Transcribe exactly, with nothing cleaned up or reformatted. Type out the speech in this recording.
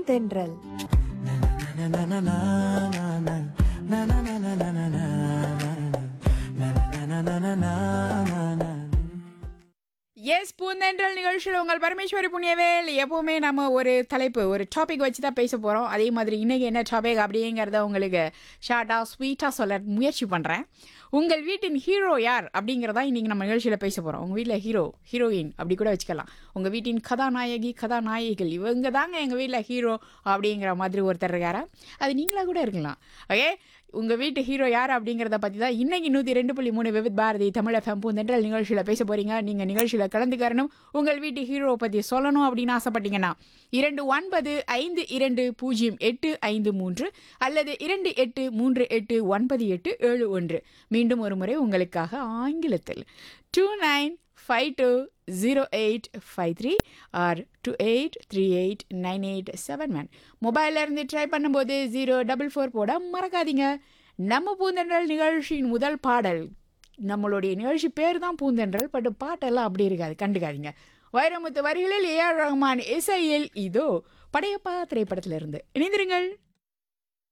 பூந்தென்றல். எஸ் பூந்தென்றல் நிகழ்ச்சியில் உங்கள் பரமேஸ்வரி புண்ணியவேல். எப்போவுமே நம்ம ஒரு தலைப்பு ஒரு டாபிக் வச்சு தான் பேச போகிறோம். அதே மாதிரி இன்றைக்கி என்ன டாபிக் அப்படிங்கிறத உங்களுக்கு ஷார்ட்டாக ஸ்வீட்டாக சொல்ல முயற்சி பண்ணுறேன். உங்கள் வீட்டின் ஹீரோ யார் அப்படிங்கிறதா இன்றைக்கி நம்ம நிகழ்ச்சியில் பேச போகிறோம். உங்கள் வீட்டில் ஹீரோ ஹீரோயின் அப்படி கூட வச்சுக்கலாம். உங்கள் வீட்டின் கதாநாயகி கதாநாயகிகள் இவங்க தாங்க எங்கள் வீட்டில் ஹீரோ அப்படிங்கிற மாதிரி ஒருத்தர் இருக்காரா, அது நீங்களாக கூட இருக்கலாம். ஓகே, உங்கள் வீட்டு ஹீரோ யார் அப்படிங்கிறத பற்றி தான் இன்றைக்கி நூற்றி ரெண்டு புள்ளி மூணு விவித் பாரதி தமிழ் எஃப்எம் பூந்தென்றல் நிகழ்ச்சியில் பேச போகிறீங்க. நீங்கள் நிகழ்ச்சியில் கலந்துக்கறணும், உங்கள் வீட்டு ஹீரோவை பற்றி சொல்லணும் அப்படின்னு ஆசைப்பட்டீங்கன்னா இரண்டு ஒன்பது ஐந்து இரண்டு பூஜ்ஜியம் எட்டு ஐந்து மூன்று அல்லது இரண்டு எட்டு மூன்று எட்டு ஒன்பது எட்டு ஏழு ஒன்று. மீண்டும் ஒரு முறை உங்களுக்காக ஆங்கிலத்தில் two nine five two zero eight five three R two eight three eight nine eight seven one. மொபைலில் இருந்து ட்ரை பண்ணும்போது ஜீரோ டபுள் ஃபோர் போட மறக்காதீங்க. நம்ம பூந்தென்றல் நிகழ்ச்சியின் முதல் பாடல், நம்மளுடைய நிகழ்ச்சி பேர் தான் பூந்தென்றல், பட் பாட்டெல்லாம் அப்படி இருக்காது, கண்டுக்காதீங்க. வைரமுத்து வரிகளில் ஏ ஆர் ரஹ்மான் இசையில் இதோ படையப்பா திரைப்படத்திலிருந்து இணைந்திருங்கள்.